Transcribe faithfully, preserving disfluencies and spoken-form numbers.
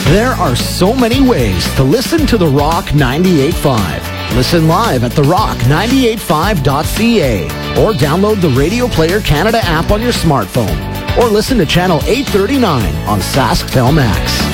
There are so many ways to listen to The Rock ninety-eight point five. Listen live at the rock nine eight five dot c a or download the Radio Player Canada app on your smartphone or listen to Channel eight thirty-nine on SaskTel Max.